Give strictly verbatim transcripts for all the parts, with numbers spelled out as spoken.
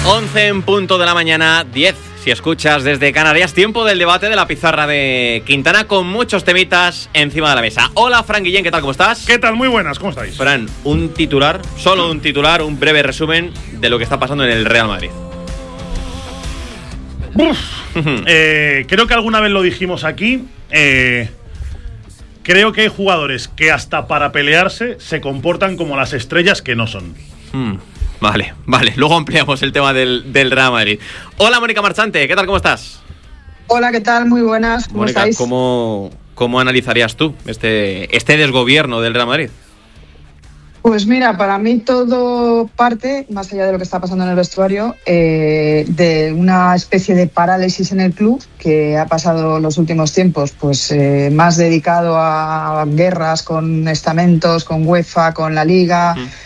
once en punto de la mañana, diez si escuchas desde Canarias. Tiempo del debate de la pizarra de Quintana con muchos temitas encima de la mesa. Hola, Fran Guillén, ¿qué tal? ¿Cómo estás? ¿Qué tal? Muy buenas, ¿cómo estáis? Fran, un titular, solo un titular, un breve resumen de lo que está pasando en el Real Madrid. Uf, eh, creo que alguna vez lo dijimos aquí. Eh, creo que hay jugadores que hasta para pelearse se comportan como las estrellas que no son. Hmm. Vale, vale, luego ampliamos el tema del, del Real Madrid. Hola, Mónica Marchante, ¿qué tal? ¿Cómo estás? Hola, ¿qué tal? Muy buenas, ¿cómo Mónica, estáis? ¿cómo, ¿cómo analizarías tú este, este desgobierno del Real Madrid? Pues mira, para mí todo parte, más allá de lo que está pasando en el vestuario, eh, de una especie de parálisis en el club que ha pasado los últimos tiempos, pues eh, más dedicado a guerras con estamentos, con UEFA, con la Liga... Mm.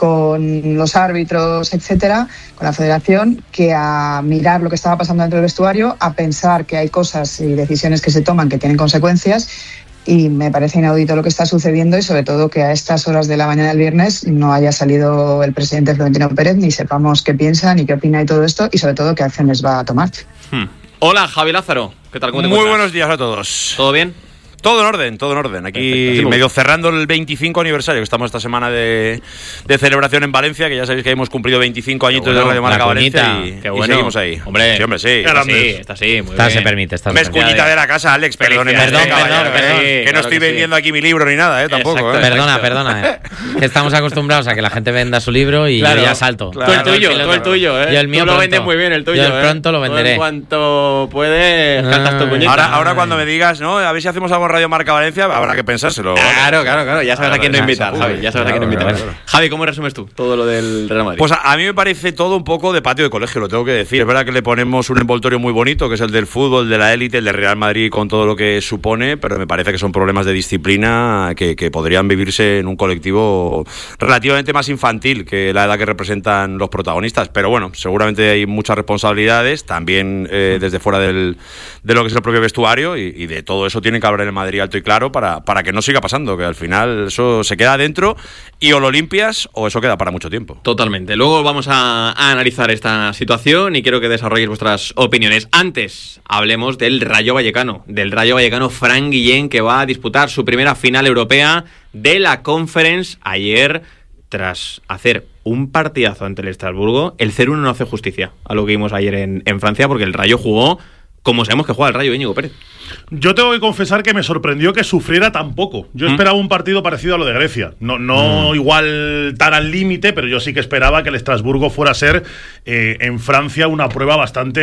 con los árbitros, etcétera, con la federación, que a mirar lo que estaba pasando dentro del vestuario, a pensar que hay cosas y decisiones que se toman que tienen consecuencias, y me parece inaudito lo que está sucediendo y sobre todo que a estas horas de la mañana del viernes no haya salido el presidente Florentino Pérez, ni sepamos qué piensa ni qué opina de todo esto y sobre todo qué acciones va a tomar. Hmm. Hola, Javi Lázaro, ¿qué tal? ¿Cómo te Muy encuentras? buenos días a todos. ¿Todo bien? Todo en orden, todo en orden. Aquí Perfecto. medio cerrando el veinticinco aniversario, que estamos esta semana de, de celebración en Valencia, que ya sabéis que hemos cumplido veinticinco añitos bueno, de Radio Marca Valencia y, qué y bueno. seguimos ahí. Hombre, sí, hombre, sí. Está sí, está sí, muy Esta bien. se permite, esta se Hombre, es permite. cuñita de la casa, Alex, perdón, Felicidades, perdón, caballero, perdón, perdón. sí, que claro no estoy que sí. vendiendo aquí mi libro ni nada, eh, tampoco. Exacto. Eh. Perdona, perdona, eh. Que estamos acostumbrados a que la gente venda su libro y Claro, yo ya salto. Tú el tuyo, tú el tuyo, ¿eh? Yo el mío tú lo pronto. vendes muy bien, el tuyo. Yo el ¿eh? pronto lo venderé. Tú en cuanto puedes, cantas tu puñeta. Ahora, ahora cuando me digas, ¿no? A ver si hacemos algo en Radio Marca Valencia, habrá que pensárselo. Claro, claro, claro, ya sabes Claro, a quién no ya, invitar, seguro. Javi, ya sabes Claro, a quién no invitar. claro, claro. Javi, ¿cómo resumes tú todo lo del Real Madrid? Pues a, a mí me parece todo un poco de patio de colegio, lo tengo que decir. Es verdad que le ponemos un envoltorio muy bonito, que es el del fútbol, de la élite, el del Real Madrid, con todo lo que supone, pero me parece que son problemas de disciplina que, que podrían vivirse en un colectivo relativamente más infantil que la edad que representan los protagonistas. Pero bueno, seguramente hay muchas responsabilidades, también eh, desde fuera del, de lo que es el propio vestuario, y, y de todo eso tienen que hablar en el Madrid alto y claro para, para que no siga pasando, que al final eso se queda adentro y o lo limpias o eso queda para mucho tiempo. Totalmente. Luego vamos a, a analizar esta situación y quiero que desarrolléis vuestras opiniones. Antes, hablemos del Rayo Vallecano, del Rayo Vallecano Fran Guillén, que va a disputar su primera final europea de la Conference. Ayer, tras hacer un partidazo ante el Estrasburgo, el cero uno no hace justicia a lo que vimos ayer en, en Francia, porque el Rayo jugó como sabemos que juega el Rayo, Íñigo Pérez. Yo tengo que confesar que me sorprendió que sufriera tan poco. Yo ¿Mm? esperaba un partido parecido a lo de Grecia. No, no mm. igual tan al límite, pero yo sí que esperaba que el Estrasburgo fuera a ser eh, en Francia una prueba bastante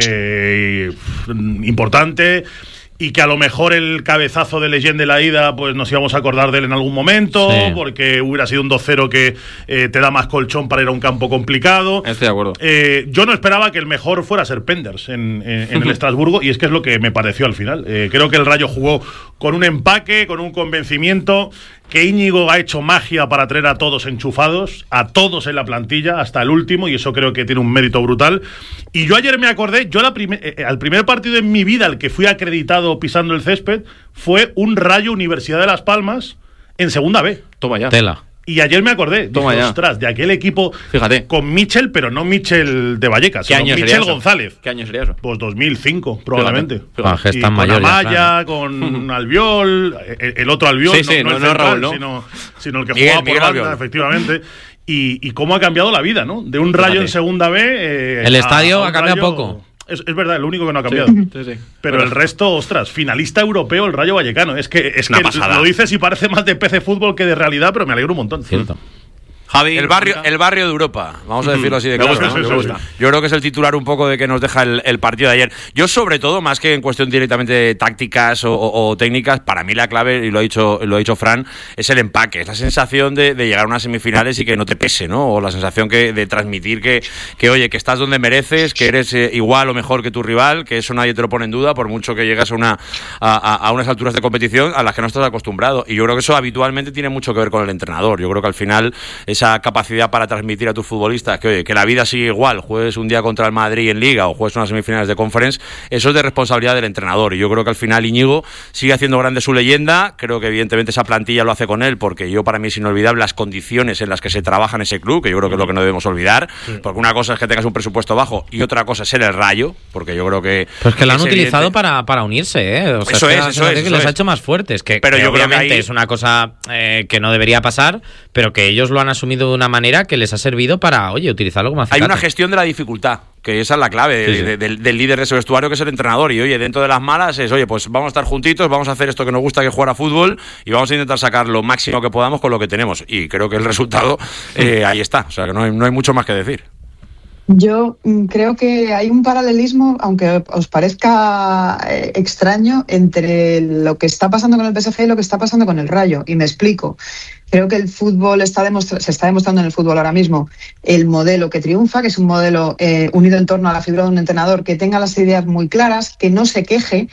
eh, importante. Y que a lo mejor el cabezazo de Leyen de la ida, pues nos íbamos a acordar de él en algún momento, sí. porque hubiera sido un dos cero que eh, te da más colchón para ir a un campo complicado. Estoy de acuerdo. Eh, yo no esperaba que el mejor fuera a ser Penders en, en, en el Estrasburgo, y es que es lo que me pareció al final. Eh, creo que el Rayo jugó con un empaque, con un convencimiento, que Íñigo ha hecho magia para traer a todos enchufados, a todos en la plantilla, hasta el último, y eso creo que tiene un mérito brutal. Y yo ayer me acordé, yo la prim- eh, al primer partido en mi vida al que fui acreditado pisando el césped fue un Rayo Universidad de Las Palmas en segunda B. Toma ya. Tela. Y ayer me acordé, Toma dije, ya. ostras, de aquel equipo. Fíjate. Con Michel, pero no Michel de Vallecas, ¿Qué sino año sería Michel eso? González. ¿Qué año sería eso? Pues dos mil cinco, probablemente. Fíjate, fíjate. Ah, que es Y tan con mayor ya, Amaya, claro. con Albiol, el, el otro Albiol, Sí, sí, no, no, no, el no central, Raúl, ¿no? sino, sino el que Miguel, jugaba por Miguel banda, Albiol. efectivamente. Y, y cómo ha cambiado la vida, ¿no? De un Rayo Fíjate. en segunda B. Eh, El estadio a un ha cambiado Rayo- poco. Es, es verdad, lo único que no ha cambiado. Sí, sí. Pero Bueno. el resto, ostras, finalista europeo el Rayo Vallecano. Es que, es Una que pasada. lo dices y parece más de P C Fútbol que de realidad, pero me alegro un montón. Cierto. Javi, El barrio, Mónica. el barrio de Europa, vamos a decirlo así de Me claro. gusta, ¿no? me Yo- gusta. Yo creo que es el titular un poco de que nos deja el, el partido de ayer. Yo, sobre todo, más que en cuestión directamente de tácticas o, o- o técnicas, para mí la clave, y lo ha dicho, lo ha dicho Fran, es el empaque, es la sensación de, de llegar a unas semifinales y que no te pese, ¿no? O la sensación que, de transmitir que, que, oye, que estás donde mereces, que eres eh, igual o mejor que tu rival, que eso nadie te lo pone en duda, por mucho que llegas a, una, a, a- a unas alturas de competición a las que no estás acostumbrado. Y yo creo que eso habitualmente tiene mucho que ver con el entrenador. Yo creo que al final esa esa capacidad para transmitir a tus futbolistas que, oye, que la vida sigue igual, juegues un día contra el Madrid en Liga o juegues unas semifinales de Conference, eso es de responsabilidad del entrenador. Y yo creo que al final Íñigo sigue haciendo grande su leyenda. Creo que evidentemente esa plantilla lo hace con él, porque yo para mí es inolvidable las condiciones en las que se trabaja en ese club, que yo creo que es lo que no debemos olvidar, sí. Porque una cosa es que tengas un presupuesto bajo y otra cosa es ser el Rayo, porque yo creo que... Pues que lo han es utilizado evidente. para, para unirse, ¿eh? O sea, eso es, es, eso es. que Eso les es. ha hecho más fuertes, que, pero que yo obviamente creo que ahí... es una cosa eh, que no debería pasar, pero que ellos lo han asumido de una manera que les ha servido para, oye, utilizarlo como acicate. Hay una gestión de la dificultad, que esa es la clave sí, de, sí. De, de, del líder de ese vestuario, que es el entrenador. Y oye, dentro de las malas es, oye, pues vamos a estar juntitos, vamos a hacer esto que nos gusta, que es jugar a fútbol, y vamos a intentar sacar lo máximo que podamos con lo que tenemos. Y creo que el resultado eh, ahí está. O sea, que no hay, no hay mucho más que decir. Yo creo que hay un paralelismo, aunque os parezca eh, extraño, entre lo que está pasando con el P S G y lo que está pasando con el Rayo. Y me explico. Creo que el fútbol está demostra- se está demostrando en el fútbol ahora mismo el modelo que triunfa, que es un modelo eh, unido en torno a la figura de un entrenador que tenga las ideas muy claras, que no se queje,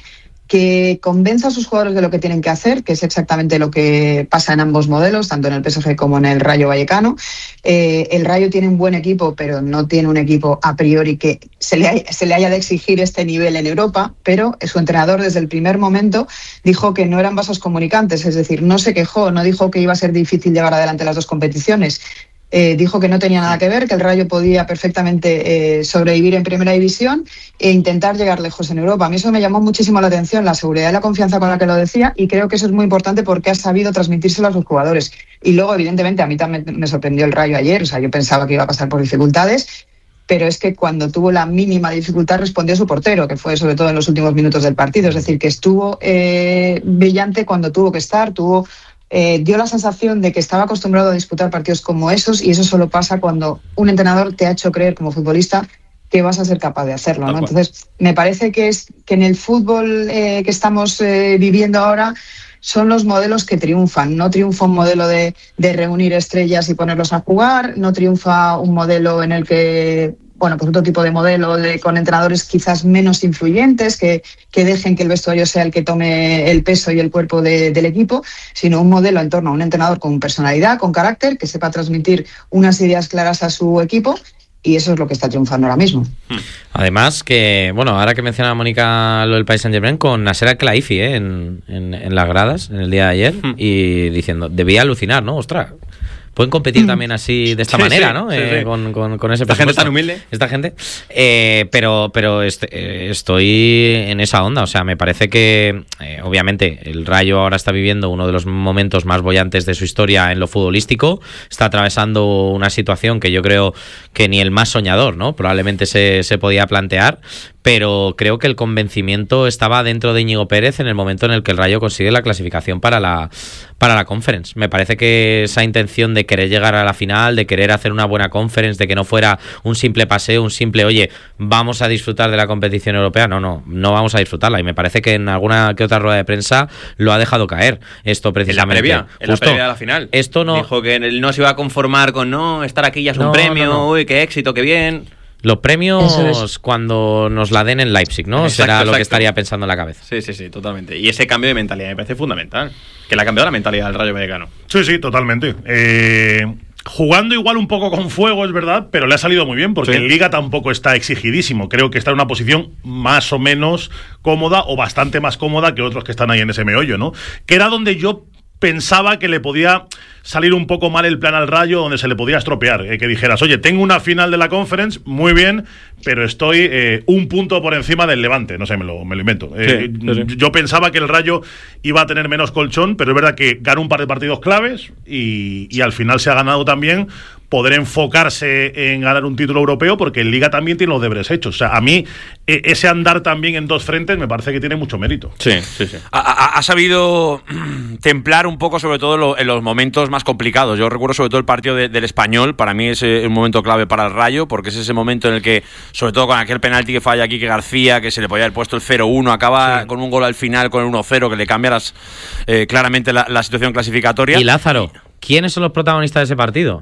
que convenza a sus jugadores de lo que tienen que hacer, que es exactamente lo que pasa en ambos modelos, tanto en el P S G como en el Rayo Vallecano. Eh, el Rayo tiene un buen equipo, pero no tiene un equipo a priori que se le, haya, se le haya de exigir este nivel en Europa, pero su entrenador desde el primer momento dijo que no eran vasos comunicantes, es decir, no se quejó, no dijo que iba a ser difícil llevar adelante las dos competiciones. Eh, dijo que no tenía nada que ver, que el Rayo podía perfectamente eh, sobrevivir en Primera División e intentar llegar lejos en Europa. A mí eso me llamó muchísimo la atención, la seguridad y la confianza con la que lo decía, y creo que eso es muy importante porque ha sabido transmitírselo a sus jugadores. Y luego, evidentemente, a mí también me sorprendió el Rayo ayer, o sea, yo pensaba que iba a pasar por dificultades, pero es que cuando tuvo la mínima dificultad respondió su portero, que fue sobre todo en los últimos minutos del partido, es decir, que estuvo eh, brillante cuando tuvo que estar, tuvo... Eh, dio la sensación de que estaba acostumbrado a disputar partidos como esos, y eso solo pasa cuando un entrenador te ha hecho creer como futbolista que vas a ser capaz de hacerlo, ¿no? Entonces, me parece que es que en el fútbol eh, que estamos eh, viviendo ahora son los modelos que triunfan. No triunfa un modelo de, de reunir estrellas y ponerlos a jugar, no triunfa un modelo en el que... bueno, pues otro tipo de modelo de, con entrenadores quizás menos influyentes, que, que dejen que el vestuario sea el que tome el peso y el cuerpo de, del equipo, sino un modelo en torno a un entrenador con personalidad, con carácter, que sepa transmitir unas ideas claras a su equipo, y eso es lo que está triunfando ahora mismo. Además que, bueno, ahora que menciona Mónica lo del Paris Saint-Germain, con Nasser Al-Khelaifi ¿eh? en, en, en las gradas, en el día de ayer, y diciendo, debía alucinar, ¿no? Ostras, pueden competir también así de esta sí, manera, sí, ¿no? Sí, eh, sí. Con, con, con ese esta gente tan humilde. Esta gente. Eh, pero pero este, eh, estoy en esa onda. O sea, me parece que, eh, obviamente, el Rayo ahora está viviendo uno de los momentos más bollantes de su historia en lo futbolístico. Está atravesando una situación que yo creo que ni el más soñador, ¿no? Probablemente se, se podía plantear. Pero creo que el convencimiento estaba dentro de Íñigo Pérez en el momento en el que el Rayo consigue la clasificación para la, para la Conference. Me parece que esa intención de querer llegar a la final, de querer hacer una buena Conference, de que no fuera un simple paseo, un simple, oye, vamos a disfrutar de la competición europea, no, no, no vamos a disfrutarla. Y me parece que en alguna que otra rueda de prensa lo ha dejado caer. Esto precisamente. En la previa, en la previa de la final. Esto no... Dijo que él no se iba a conformar con, no, estar aquí ya es un no, premio, no, no. uy, qué éxito, qué bien... Los premios es. Cuando nos la den en Leipzig, ¿no? Exacto, será exacto. Lo que estaría pensando en la cabeza. Sí, sí, sí, totalmente. Y ese cambio de mentalidad me parece fundamental. Que le ha cambiado la mentalidad del Rayo Vallecano. Sí, sí, totalmente. Eh, jugando igual un poco con fuego, es verdad, pero le ha salido muy bien, porque sí. En Liga tampoco está exigidísimo. Creo que está en una posición más o menos cómoda, o bastante más cómoda que otros que están ahí en ese meollo, ¿no? Que era donde yo pensaba que le podía salir un poco mal el plan al Rayo, donde se le podía estropear, eh, que dijeras, oye, tengo una final de la Conference, muy bien, pero estoy eh, un punto por encima del Levante, no sé, me lo, me lo invento. Eh, sí, sí, sí. Yo pensaba que el Rayo iba a tener menos colchón, pero es verdad que ganó un par de partidos claves y, y al final se ha ganado también poder enfocarse en ganar un título europeo, porque en Liga también tiene los deberes hechos. O sea, a mí e- ese andar también en dos frentes me parece que tiene mucho mérito. Sí, sí, sí. Ha, ha, ha sabido templar un poco, sobre todo lo, en los momentos más complicados. Yo recuerdo sobre todo el partido de, del Español, para mí es un momento clave para el Rayo, porque es ese momento en el que, sobre todo con aquel penalti que falla Quique García, que se le podía haber puesto el cero uno, acaba sí. con un gol al final con el uno cero, que le cambia las, eh, claramente la, la situación clasificatoria. Y Lázaro, ¿quiénes son los protagonistas de ese partido?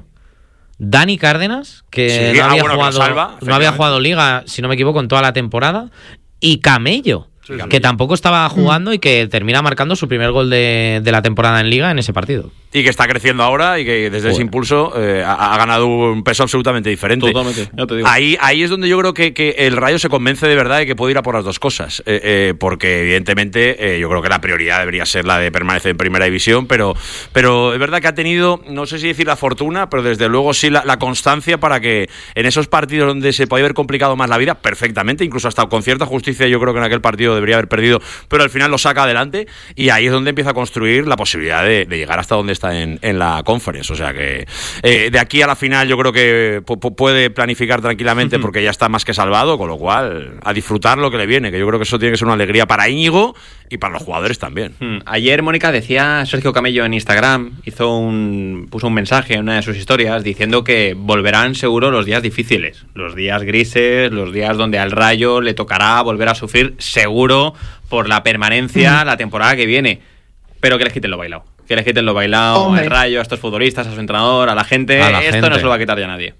Dani Cárdenas, que sí, no, ah, había, bueno, jugado, salva, no había jugado Liga, si no me equivoco, en toda la temporada, y Camello, Sí, sí. Que tampoco estaba jugando y que termina marcando su primer gol de, de la temporada en Liga en ese partido. Y que está creciendo ahora y que desde Joder. ese impulso eh, ha, ha ganado un peso absolutamente diferente. Totalmente, ya te digo. Ahí, ahí es donde yo creo que, que el Rayo se convence de verdad de que puede ir a por las dos cosas. Eh, eh, porque evidentemente eh, yo creo que la prioridad debería ser la de permanecer en primera división, pero, pero es verdad que ha tenido, no sé si decir la fortuna, pero desde luego sí la, la constancia para que en esos partidos donde se puede haber complicado más la vida, perfectamente, incluso hasta con cierta justicia, yo creo que en aquel partido debería haber perdido, pero al final lo saca adelante y ahí es donde empieza a construir la posibilidad de, de llegar hasta donde está en, en la Conference. O sea que eh, de aquí a la final yo creo que p- puede planificar tranquilamente porque ya está más que salvado, con lo cual a disfrutar lo que le viene, que yo creo que eso tiene que ser una alegría para Íñigo y para los jugadores también. Hmm. Ayer, Mónica, decía Sergio Camello en Instagram, hizo un puso un mensaje en una de sus historias diciendo que volverán seguro los días difíciles, los días grises, los días donde al Rayo le tocará volver a sufrir seguro por la permanencia la temporada que viene, pero que les quiten lo bailado. Que les quiten lo bailado Hombre. al Rayo, a estos futbolistas, a su entrenador, a la gente. A la Esto gente. no se lo va a quitar ya nadie.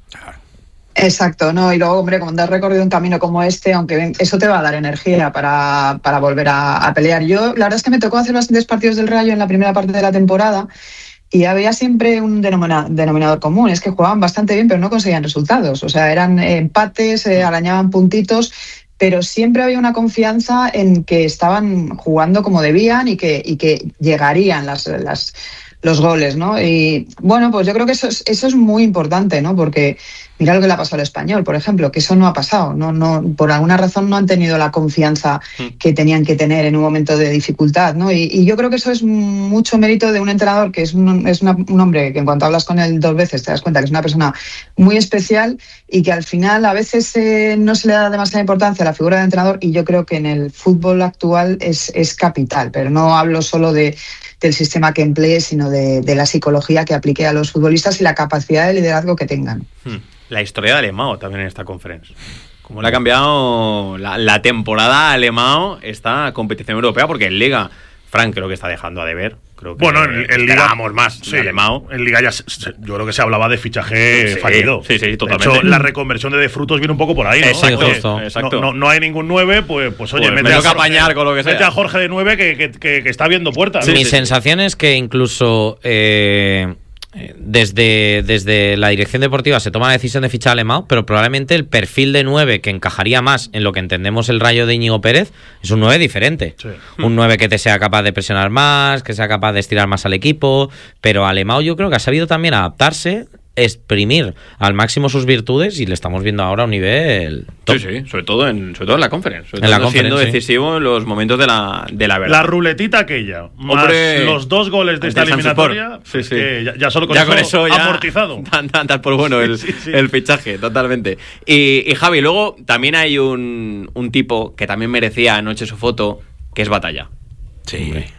Exacto, ¿no? Y luego, hombre, cuando has recorrido un camino como este, aunque eso te va a dar energía para, para volver a, a pelear. Yo, la verdad es que me tocó hacer bastantes partidos del Rayo en la primera parte de la temporada y había siempre un denomina, denominador común, es que jugaban bastante bien, pero no conseguían resultados. O sea, eran empates, eh, arañaban puntitos, pero siempre había una confianza en que estaban jugando como debían y que, y que llegarían las, las, los goles, ¿no? Y bueno, pues yo creo que eso es, eso es muy importante, ¿no? Porque mira lo que le ha pasado al Español, por ejemplo, que eso no ha pasado, no, no, por alguna razón no han tenido la confianza que tenían que tener en un momento de dificultad, ¿no? Y, y yo creo que eso es mucho mérito de un entrenador que es, un, es una, un hombre que en cuanto hablas con él dos veces te das cuenta que es una persona muy especial y que al final a veces eh, no se le da demasiada importancia a la figura de entrenador y yo creo que en el fútbol actual es, es capital, pero no hablo solo de del sistema que emplee, sino de, de la psicología que aplique a los futbolistas y la capacidad de liderazgo que tengan. La historia de Alemão también en esta conferencia. Como le ha cambiado la, la temporada a Alemão esta competición europea, porque en Liga, Frank creo que está dejando a deber. Creo que bueno, en, en Liga más. Sí, Alemão. En Liga ya se, se, yo creo que se hablaba de fichaje sí, fallido. Sí, sí, totalmente. De hecho, la reconversión de De Frutos viene un poco por ahí, ¿no? Exacto, exacto. exacto. No, no, no hay ningún nueve, pues, pues oye, pues mete me a toca Jorge, apañar con lo que sea. Mete a Jorge de nueve que, que, que, que está viendo puertas. Sí, ¿no? Mi sí, sensación sí. es que incluso eh, desde, desde la dirección deportiva se toma la decisión de fichar a Alemão, pero probablemente el perfil de nueve que encajaría más en lo que entendemos el Rayo de Íñigo Pérez es un nueve diferente. Sí. Un nueve que te sea capaz de presionar más, que sea capaz de estirar más al equipo, pero Alemão yo creo que ha sabido también adaptarse, exprimir al máximo sus virtudes y le estamos viendo ahora a un nivel top. Sí, sí, sobre todo en, sobre todo en la conference, sobre en todo la siendo sí. decisivo en los momentos de la, de la verdad. La ruletita aquella, más Hombre, los dos goles de esta eliminatoria, sí, sí. Que ya, ya solo con ya eso, con eso ya amortizado. Tan, tan, tan por bueno el, sí, sí, sí. el fichaje, totalmente. Y, y Javi, luego también hay un, un tipo que también merecía anoche su foto, que es Batalla. Sí. Hombre,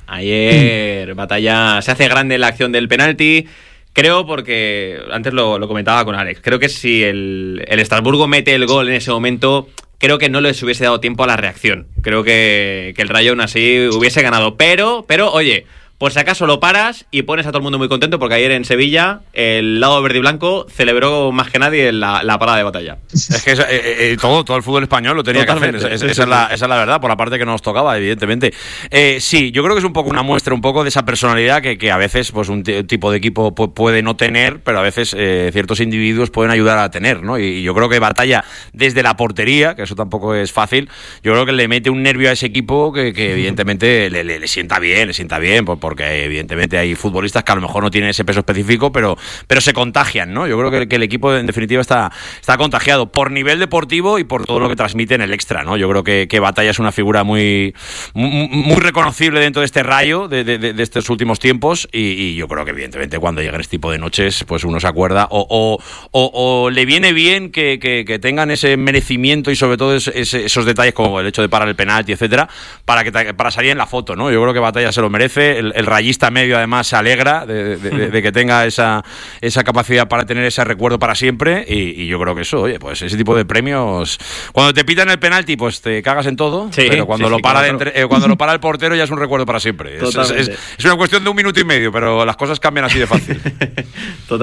ayer Batalla se hace grande en la acción del penalti. Creo porque, antes lo, lo comentaba con Alex, creo que si el, el Estrasburgo mete el gol en ese momento, creo que no les hubiese dado tiempo a la reacción. Creo que, que el Rayo aún así hubiese ganado. Pero, pero, oye, por si acaso lo paras y pones a todo el mundo muy contento, porque ayer en Sevilla el lado verde y blanco celebró más que nadie la, la parada de Batalla. Es que es, eh, eh, todo, todo el fútbol español lo tenía Totalmente. que hacer. Es, es, esa, es la, esa es la verdad, por la parte que nos tocaba, evidentemente. Eh, sí, yo creo que es un poco una muestra, un poco de esa personalidad que, que a veces pues un t- tipo de equipo p- puede no tener, pero a veces eh, ciertos individuos pueden ayudar a tener, ¿no? Y, y yo creo que Batalla, desde la portería, que eso tampoco es fácil, yo creo que le mete un nervio a ese equipo que, que evidentemente le, le, le sienta bien, le sienta bien, por, porque evidentemente hay futbolistas que a lo mejor no tienen ese peso específico, pero, pero se contagian, ¿no? Yo creo que, que el equipo en definitiva está, está contagiado por nivel deportivo y por todo lo que transmite en el extra, ¿no? Yo creo que, que Batalla es una figura muy, muy, muy reconocible dentro de este Rayo de, de, de estos últimos tiempos y, y yo creo que evidentemente cuando llegan este tipo de noches pues uno se acuerda o, o, o, o le viene bien que, que, que tengan ese merecimiento y sobre todo ese, esos detalles como el hecho de parar el penalti, etcétera, para, que, para salir en la foto, ¿no? Yo creo que Batalla se lo merece, el, el rayista medio además se alegra de, de, de, de que tenga esa, esa capacidad para tener ese recuerdo para siempre y, y yo creo que eso, oye, pues ese tipo de premios, cuando te pitan el penalti pues te cagas en todo, sí, pero cuando, sí, lo, sí, para claro. entre, eh, cuando lo para el portero ya es un recuerdo para siempre. Es, es, es, es una cuestión de un minuto y medio, pero las cosas cambian así de fácil. Total.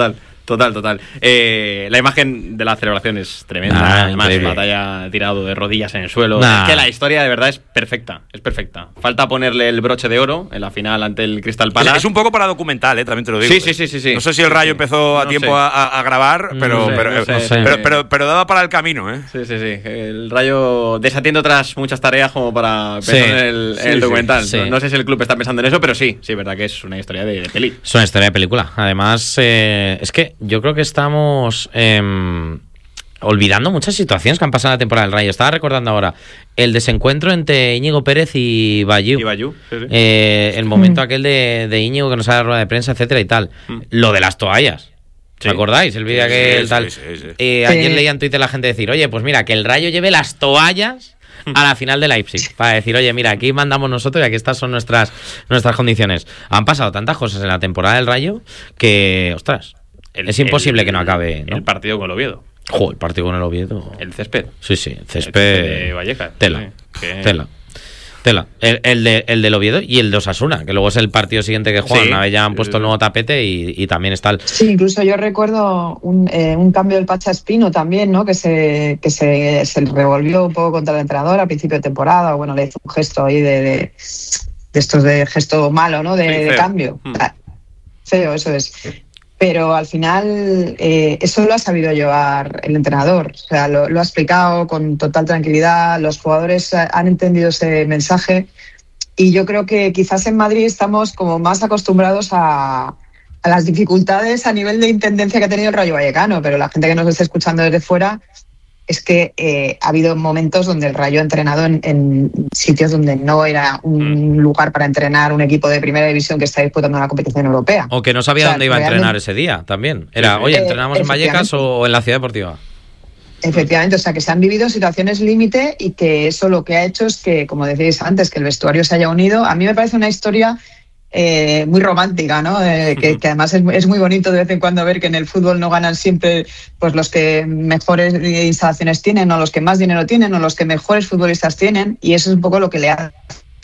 Total, total. Eh, la imagen de la celebración es tremenda. Ah, Además, increíble. batalla tirado de rodillas en el suelo. Nah. Es que la historia de verdad es perfecta. Es perfecta. Falta ponerle el broche de oro en la final ante el Crystal Palace. Es un poco para documental, ¿eh? También te lo digo. Sí, sí, sí, sí, sí. No sé si el Rayo empezó a No tiempo sé. a, a grabar, pero, No sé, pero, no sé, pero, no sé. pero, pero- pero daba para el camino, ¿eh? Sí, sí, sí. El Rayo desatiende otras muchas tareas como para pensar Sí. en el, en Sí, el sí. documental. Sí. No, no sé si el club está pensando en eso, pero sí, sí, verdad que es una historia de, de peli. Es una historia de película. Además, eh, es que yo creo que estamos eh, olvidando muchas situaciones que han pasado en la temporada del Rayo. Estaba recordando ahora el desencuentro entre Íñigo Pérez y Bayou. Y Bayou, sí, sí. Eh, el momento aquel de, de Íñigo que nos ha dado rueda de prensa, etcétera y tal. Mm. Lo de las toallas. Sí. ¿Me acordáis? El vídeo Sí, aquel sí, tal. sí, sí, sí. Eh, ayer Sí. leía en Twitter la gente decir, oye, pues mira, que el Rayo lleve las toallas a la final de Leipzig. Para decir, oye, mira, aquí mandamos nosotros y aquí estas son nuestras, nuestras condiciones. Han pasado tantas cosas en la temporada del Rayo que, ostras, El- es imposible el- que no acabe, ¿no? El partido con el Oviedo. Jo, el partido con el Oviedo. El césped. Sí, sí, el El césped. de Vallecas. Tela. Sí, que- Tela. Tela. El, el, de, el del Oviedo y el de Osasuna, que luego es el partido siguiente que juegan. Sí, Una vez ya han sí, puesto sí. el nuevo tapete y, y también está el. Sí, incluso yo recuerdo un, eh, un cambio del Pacha Espino también, ¿no? Que se que se, se revolvió un poco contra el entrenador a principio de temporada. Bueno, le hizo un gesto ahí de, de, de estos de gesto malo, ¿no? De, Sí, de feo. cambio. Mm. Ah, feo, eso es. Pero al final eh, eso lo ha sabido llevar el entrenador. O sea, lo, lo ha explicado con total tranquilidad. Los jugadores eh, han entendido ese mensaje. Y yo creo que quizás en Madrid estamos como más acostumbrados a, a las dificultades a nivel de intendencia que ha tenido el Rayo Vallecano, pero la gente que nos está escuchando desde fuera es que eh, ha habido momentos donde el Rayo ha entrenado en, en sitios donde no era un lugar para entrenar un equipo de primera división que está disputando una competición europea. O que no sabía O sea, dónde iba a realmente- entrenar ese día también. Era, Sí, sí. oye, Eh, ¿entrenamos en Vallecas o en la Ciudad Deportiva? Efectivamente, o sea que se han vivido situaciones límite y que eso lo que ha hecho es que, como decíais antes, que el vestuario se haya unido. A mí me parece una historia eh, muy romántica, ¿no? Eh, que, que además es, es muy bonito de vez en cuando ver que en el fútbol no ganan siempre pues los que mejores instalaciones tienen o los que más dinero tienen o los que mejores futbolistas tienen, y eso es un poco lo que le hace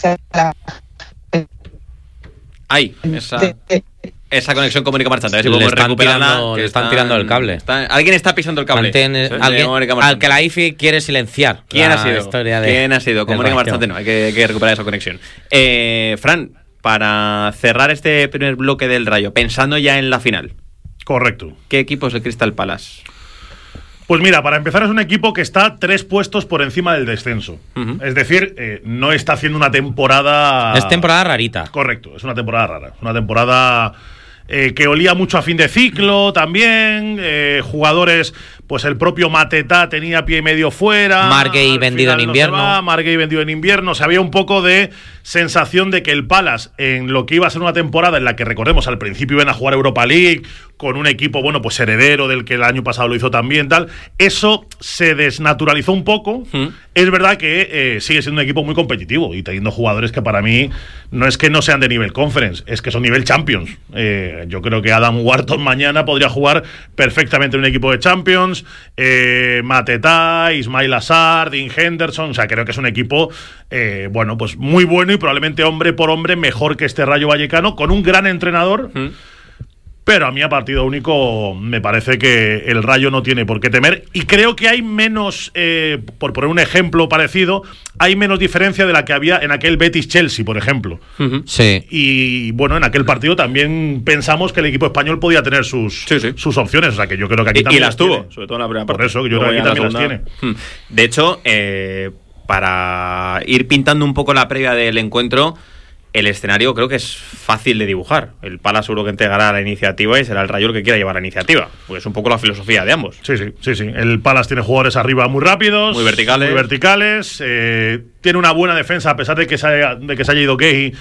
a la Ahí, esa, gente. esa conexión con Mónica Marchante. A ver si Le podemos están recuperarla. tirando- que le están tirando el cable. está- alguien está pisando el cable. Mantén- Sí, de alguien- Mónica al Marchante. que la I F I quiere silenciar. ¿Quién la ha sido? historia de- ¿Quién ha sido? Con del Mónica Rayo. Marchante no, hay que, hay que recuperar esa conexión. Eh, Fran, para cerrar este primer bloque del Rayo, pensando ya en la final, Correcto. ¿qué equipo es el Crystal Palace? Pues mira, para empezar es un equipo que está tres puestos por encima del descenso. Ujú. Es decir, eh, no está haciendo una temporada... Es temporada rarita. Correcto, es una temporada rara. Es una temporada eh, que olía mucho a fin de ciclo también. Eh, jugadores, pues el propio Mateta tenía pie y medio fuera. Margay Al vendido final en no se invierno. va, Margay vendido en invierno. O sea, había un poco de sensación de que el Palace, en lo que iba a ser una temporada en la que, recordemos, al principio iban a jugar Europa League, con un equipo, bueno, pues heredero del que el año pasado lo hizo también, tal, eso se desnaturalizó un poco. Mm. Es verdad que eh, sigue siendo un equipo muy competitivo y teniendo jugadores que para mí no es que no sean de nivel Conference, es que son nivel Champions. Eh, yo creo que Adam Wharton mañana podría jugar perfectamente en un equipo de Champions. Eh, Mateta, Ismail Assar, Dean Henderson, o sea, creo que es un equipo, eh, bueno, pues muy bueno y probablemente hombre por hombre mejor que este Rayo Vallecano, con un gran entrenador. ¿Mm? Pero a mí a partido único me parece que el Rayo no tiene por qué temer y creo que hay menos, eh, por poner un ejemplo parecido, hay menos diferencia de la que había en aquel Betis-Chelsea, por ejemplo. Ujú. Sí. Y bueno, en aquel partido también pensamos que el equipo español podía tener sus, Sí, sí. sus opciones, o sea que yo creo que aquí Y, y también las tuvo, tiene. sobre todo en la primera Por parte. eso, que yo Luego creo que aquí ya en también la las segunda- Hmm. De hecho, eh, para ir pintando un poco la previa del encuentro, el escenario creo que es fácil de dibujar. El Palace seguro que entregará la iniciativa y será el Rayo el que quiera llevar la iniciativa. Pues es un poco la filosofía de ambos. Sí, sí, sí, sí. El Palace tiene jugadores arriba muy rápidos, Muy verticales. muy verticales, eh, tiene una buena defensa a pesar de que se haya, de que se haya ido Gay.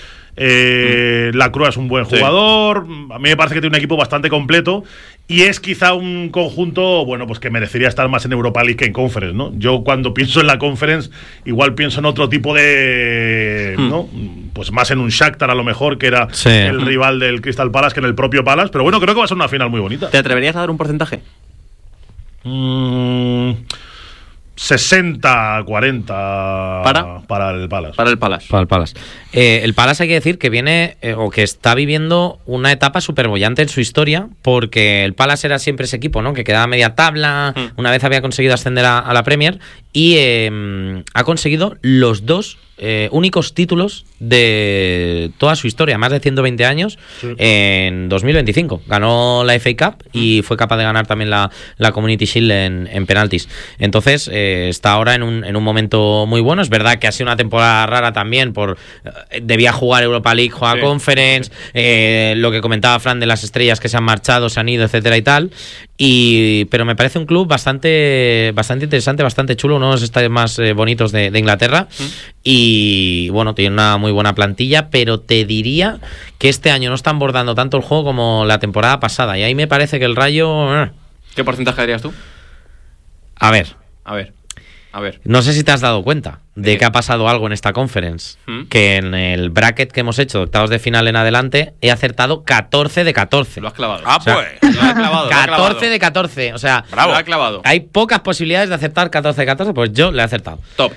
Eh, La Cruz es un buen Sí. jugador. A mí me parece que tiene un equipo bastante completo y es quizá un conjunto, bueno, pues que merecería estar más en Europa League que en Conference, ¿no? Yo cuando pienso en la Conference igual pienso en otro tipo de, Hmm. ¿no? Pues más en un Shakhtar a lo mejor, que era Sí. el rival del Crystal Palace, que en el propio Palace, pero bueno, creo que va a ser una final muy bonita. ¿Te atreverías a dar un porcentaje? Mm, sesenta cuarenta ¿Para? para el Palace. Para el Palace. Para el Palace. Eh, el Palace hay que decir que viene eh, o que está viviendo una etapa súper bollante en su historia, porque el Palace era siempre ese equipo, ¿no? Que quedaba media tabla, mm. una vez había conseguido ascender a, a la Premier y eh, ha conseguido los dos eh, únicos títulos de toda su historia, más de ciento veinte años, sí. en dos mil veinticinco. Ganó la F A Cup y fue capaz de ganar también la, la Community Shield en, en penaltis. Entonces eh, está ahora en un, en un momento muy bueno. Es verdad que ha sido una temporada rara también, por eh, debía jugar Europa League, juega sí. Conference, eh, lo que comentaba Fran de las estrellas que se han marchado, se han ido, etcétera y tal. Y, pero me parece un club bastante, bastante interesante, bastante chulo, uno de los estadios más eh, bonitos de, de Inglaterra. ¿Mm? Y bueno, tiene una muy buena plantilla, pero te diría que este año no están bordando tanto el juego como la temporada pasada. Y ahí me parece que el Rayo... Eh. ¿Qué porcentaje darías tú? A ver. A ver. A ver. No sé si te has dado cuenta de que ha pasado algo en esta conference. ¿Mm? Que en el bracket que hemos hecho, octavos de final en adelante, he acertado catorce de catorce. Lo has clavado. Ah, o sea, pues. Lo has clavado. catorce de catorce. O sea, bravo. Lo has clavado. Hay pocas posibilidades de acertar catorce de catorce, pues yo le he acertado. Top.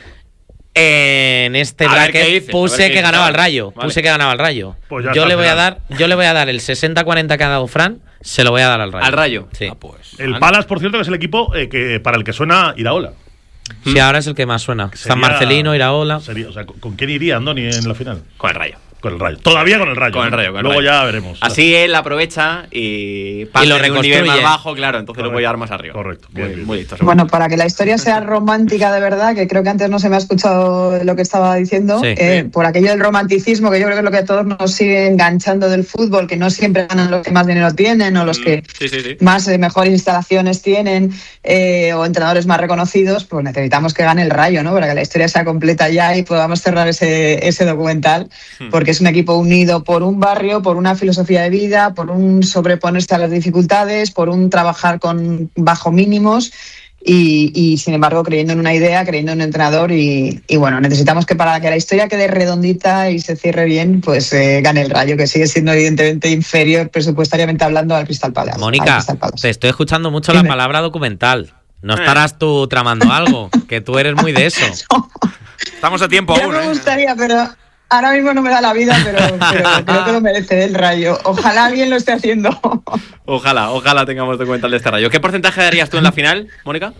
En este a bracket puse que ganaba el Rayo. Vale. Puse que ganaba el Rayo. Pues yo le voy a dar, yo le voy a dar el sesenta cuarenta que ha dado Fran, se lo voy a dar al Rayo. Al Rayo. Sí. Ah, pues. El Palace, por cierto, que es el equipo eh, que para el que suena Iraola. Sí, ahora es el que más suena. Sería, San Marcelino, Iraola. Sería, o sea, ¿con quién iría Andoni en la final? Con el Rayo. Con el Rayo. Todavía con el Rayo. Con el Rayo. Con el Luego Rayo. ya veremos. Así él aprovecha y pasa y lo de un nivel más reconstruye. bajo, claro, entonces Correcto. lo voy a dar más arriba. Correcto. Muy, Bien, bien. muy listo. Bueno, para que la historia sea romántica de verdad, que creo que antes no se me ha escuchado lo que estaba diciendo, Sí. eh, por aquello del romanticismo, que yo creo que es lo que a todos nos sigue enganchando del fútbol, que no siempre ganan los que más dinero tienen o los que sí, sí, sí. más eh, mejores instalaciones tienen eh, o entrenadores más reconocidos, pues necesitamos que gane el Rayo, ¿no? Para que la historia sea completa ya y podamos cerrar ese, ese documental, hmm. porque es un equipo unido por un barrio, por una filosofía de vida, por un sobreponerse a las dificultades, por un trabajar con bajo mínimos y, y sin embargo creyendo en una idea, creyendo en un entrenador y, y bueno, necesitamos que para que la historia quede redondita y se cierre bien, pues eh, gane el Rayo, que sigue siendo evidentemente inferior presupuestariamente hablando al Crystal Palace. Mónica, Crystal Palace. te estoy escuchando mucho Dime. la palabra documental. ¿No estarás tú tramando algo? Que tú eres muy de eso. Estamos a tiempo Ya aún. me ¿eh? gustaría, pero ahora mismo no me da la vida, pero, pero creo que lo merece el Rayo. Ojalá alguien lo esté haciendo. Ojalá, ojalá tengamos documental de este Rayo. ¿Qué porcentaje darías tú en la final, Mónica?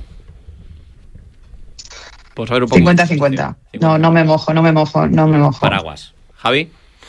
Pues a ver un poco. cincuenta cincuenta. No, no me mojo, no me mojo, no me mojo. Paraguas. Javi.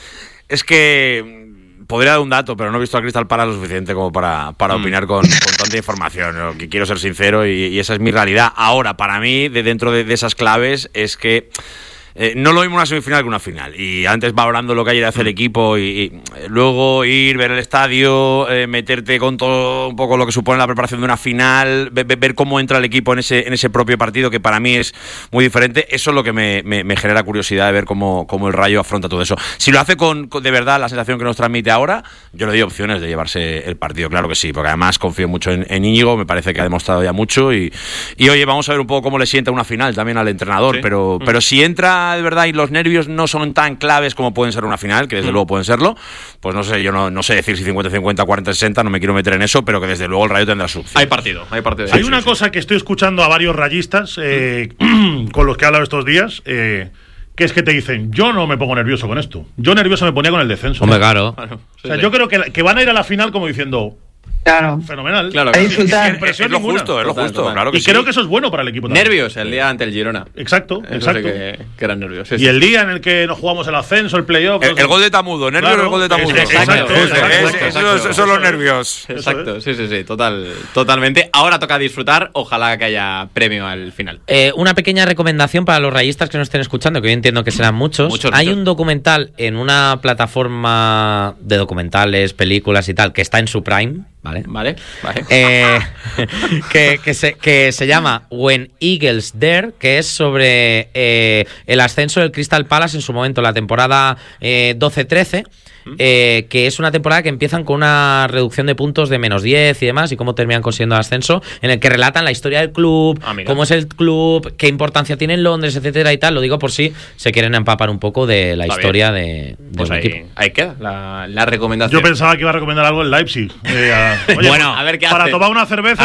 Es que podría dar un dato, pero no he visto a Crystal Palace lo suficiente como para, para mm. opinar con, con tanta información. ¿no? Que quiero ser sincero y, y esa es mi realidad. Ahora, para mí, de dentro de, de esas claves, es que Eh, no lo mismo una semifinal que una final. Y antes valorando lo que hay de hacer el equipo y, y luego ir, ver el estadio, eh, meterte con todo un poco lo que supone la preparación de una final, ver, ver cómo entra el equipo en ese, en ese propio partido, que para mí es muy diferente. Eso es lo que me, me, me genera curiosidad de ver cómo, cómo el Rayo afronta todo eso. Si lo hace con, con de verdad la sensación que nos transmite ahora, yo le doy opciones de llevarse el partido, claro que sí, porque además confío mucho en, en Íñigo, me parece que ha demostrado ya mucho y, y oye, vamos a ver un poco cómo le sienta una final también al entrenador, sí. pero, pero si entra de verdad y los nervios no son tan claves como pueden ser una final, que desde mm. luego pueden serlo, pues no sé, yo no, no sé decir si cincuenta cincuenta, cuarenta sesenta, no me quiero meter en eso, pero que desde luego el Rayo tendrá su opción. Hay partido, hay partido. Hay sí, una sí, cosa sí. que estoy escuchando a varios rayistas eh, mm. con los que he hablado estos días, eh, que es que te dicen, yo no me pongo nervioso con esto. Yo nervioso me ponía con el descenso. Hombre, claro. Claro, sí, o sea, sí. yo creo que, que van a ir a la final como diciendo... Claro. Fenomenal. Claro, claro. Es, es, es, es lo justo, es lo total, justo, total. claro que y sí. creo que eso es bueno para el equipo también. Nervios el día ante el Girona. Exacto, Eso exacto. Sí que, que eran nervios. Sí, y sí. el día en el que nos jugamos el ascenso, el playoff... El, el gol de Tamudo, nervios Claro, el gol de Tamudo. exacto, Exacto, exacto, exacto, exacto, exacto, Esos exacto. son los nervios. Exacto, sí, sí, sí, total, totalmente. Ahora toca disfrutar, ojalá que haya premio al final. Eh, una pequeña recomendación para los rayistas que nos estén escuchando, que yo entiendo que serán muchos. Muchos, Hay muchos. un documental en una plataforma de documentales, películas y tal, que está en su prime, ¿vale? Vale, vale. Eh, que, que, se, que se llama When Eagles Dare, que es sobre eh, el ascenso del Crystal Palace en su momento, la temporada eh, doce trece. Eh, que es una temporada que empiezan con una reducción de puntos de menos diez y demás, y cómo terminan consiguiendo el ascenso, en el que relatan la historia del club, Ah, mira. cómo es el club, qué importancia tiene en Londres, etcétera y tal. Lo digo por si se quieren empapar un poco de la Está historia de, de Pues un ahí, equipo. ahí queda la, la recomendación. Yo pensaba que iba a recomendar algo en Leipzig. Eh, a- oye, Bueno, a ver qué para hace. tomar una cerveza